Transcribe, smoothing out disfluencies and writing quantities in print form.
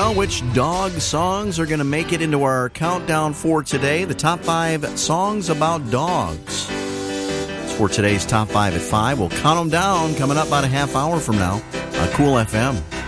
Well, which dog songs are going to make it into our countdown for today? The top 5 songs about dogs. It's for today's top 5 at 5. We'll count them down coming up about a half hour from now on Cool FM.